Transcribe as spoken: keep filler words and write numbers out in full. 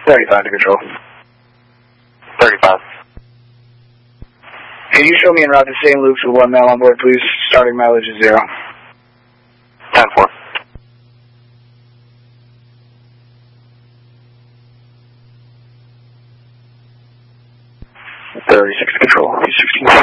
thirty-five to control. thirty-five. Can you show me en route to Saint Luke's with one male on board, please? Starting mileage is zero. ten four. thirty-six to control. sixteen.